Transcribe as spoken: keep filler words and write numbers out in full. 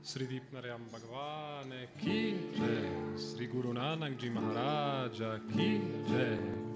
Sri Deepnarayam Bhagwan ki jai, Sri Guru Nanak Ji Maharaja ki jai.